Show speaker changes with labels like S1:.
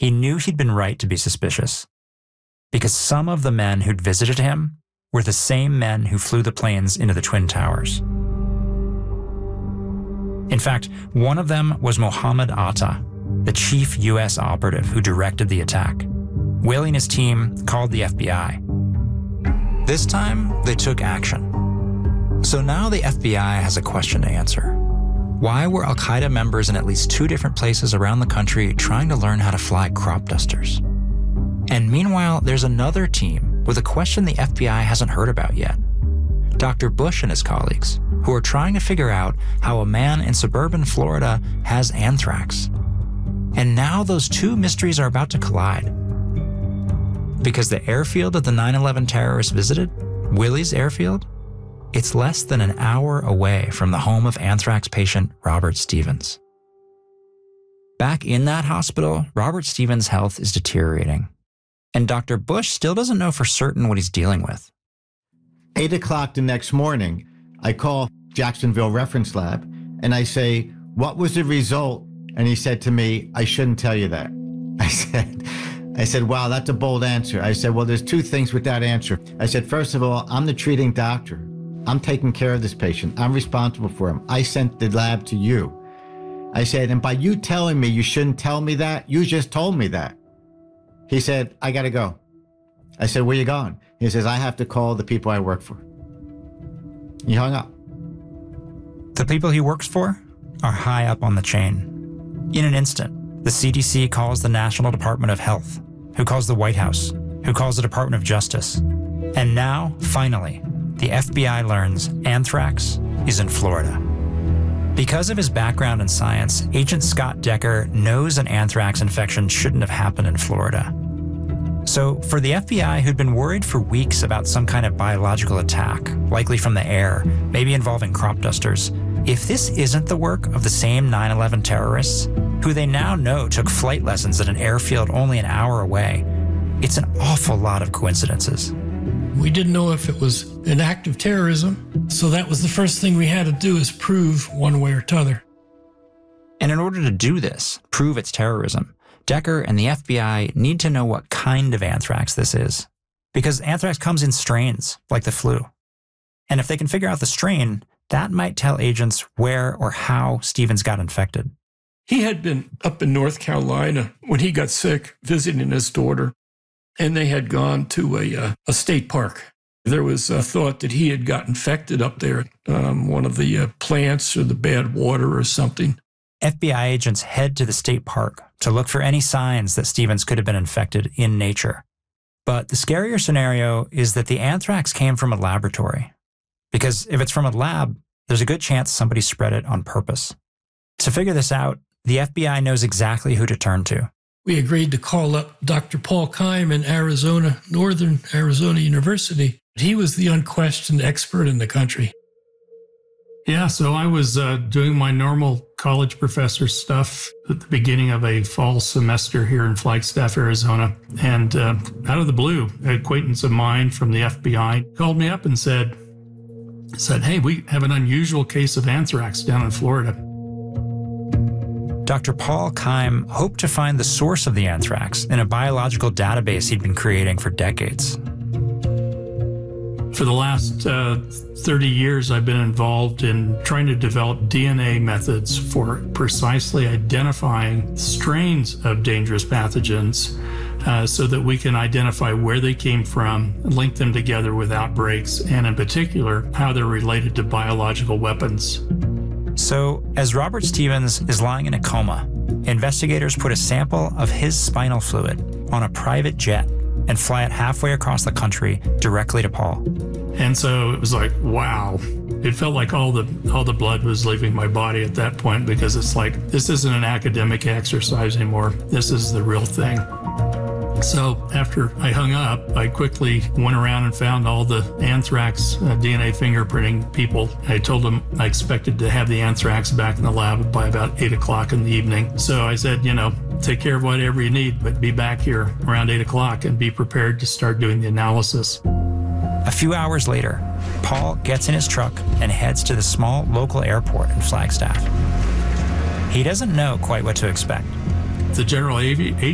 S1: he knew he'd been right to be suspicious, because some of the men who'd visited him were the same men who flew the planes into the Twin Towers. In fact, one of them was Mohammed Atta, the chief U.S. operative who directed the attack. Willey and his team called the FBI. This time, they took action. So now the FBI has a question to answer. Why were al-Qaeda members in at least 2 different places around the country trying to learn how to fly crop dusters? And meanwhile, there's another team with a question the FBI hasn't heard about yet. Dr. Bush and his colleagues, who are trying to figure out how a man in suburban Florida has anthrax. And now those 2 mysteries are about to collide. Because the airfield that the 9/11 terrorists visited, Willey's airfield, it's less than an hour away from the home of anthrax patient Robert Stevens. Back in that hospital, Robert Stevens' health is deteriorating. And Dr. Bush still doesn't know for certain what he's dealing with.
S2: 8 o'clock the next morning, I call Jacksonville Reference Lab and I say, "What was the result?" And he said to me, "I shouldn't tell you that." I said, "Wow, that's a bold answer." I said, "Well, there's 2 things with that answer." I said, "First of all, I'm the treating doctor. I'm taking care of this patient. I'm responsible for him. I sent the lab to you." I said, "And by you telling me you shouldn't tell me that, you just told me that." He said, "I got to go." I said, "Where you going?" He says, "I have to call the people I work for." He hung up.
S1: The people he works for are high up on the chain. In an instant, the CDC calls the National Department of Health, who calls the White House, who calls the Department of Justice. And now, finally, the FBI learns anthrax is in Florida. Because of his background in science, Agent Scott Decker knows an anthrax infection shouldn't have happened in Florida. So for the FBI, who'd been worried for weeks about some kind of biological attack, likely from the air, maybe involving crop dusters, if this isn't the work of the same 9/11 terrorists, who they now know took flight lessons at an airfield only an hour away, it's an awful lot of coincidences.
S3: We didn't know if it was an act of terrorism, so that was the first thing we had to do, is prove one way or t'other.
S1: And in order to do this, prove it's terrorism, Decker and the FBI need to know what kind of anthrax this is. Because anthrax comes in strains, like the flu. And if they can figure out the strain, that might tell agents where or how Stevens got infected.
S3: He had been up in North Carolina when he got sick, visiting his daughter, and they had gone to a state park. There was a thought that he had got infected up there, one of the plants or the bad water or something.
S1: FBI agents head to the state park to look for any signs that Stevens could have been infected in nature. But the scarier scenario is that the anthrax came from a laboratory. Because if it's from a lab, there's a good chance somebody spread it on purpose. To figure this out, the FBI knows exactly who to turn to.
S3: We agreed to call up Dr. Paul Keim in Arizona, Northern Arizona University. He was the unquestioned expert in the country.
S4: Yeah, so I was doing my normal college professor stuff at the beginning of a fall semester here in Flagstaff, Arizona. And out of the blue, an acquaintance of mine from the FBI called me up and said, "Hey, we have an unusual case of anthrax down in Florida."
S1: Dr. Paul Keim hoped to find the source of the anthrax in a biological database he'd been creating for decades.
S4: For the last 30 years, I've been involved in trying to develop DNA methods for precisely identifying strains of dangerous pathogens so that we can identify where they came from, link them together with outbreaks, and in particular, how they're related to biological weapons.
S1: So, as Robert Stevens is lying in a coma, investigators put a sample of his spinal fluid on a private jet and fly it halfway across the country directly to Paul.
S4: And so it was like, wow. It felt like all the blood was leaving my body at that point, because it's like, this isn't an academic exercise anymore. This is the real thing. So after I hung up, I quickly went around and found all the anthrax DNA fingerprinting people. I told them I expected to have the anthrax back in the lab by about 8 o'clock in the evening. So I said, take care of whatever you need, but be back here around 8 o'clock and be prepared to start doing the analysis.
S1: A few hours later, Paul gets in his truck and heads to the small local airport in Flagstaff. He doesn't know quite what to expect.
S4: The general